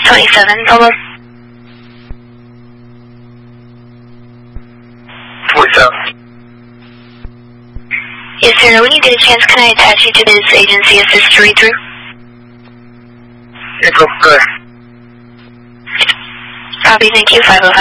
27, over. 47. Yes, sir. When you get a chance, can I attach you to this agency assist to read through? April, go ahead. Copy, thank you, 505.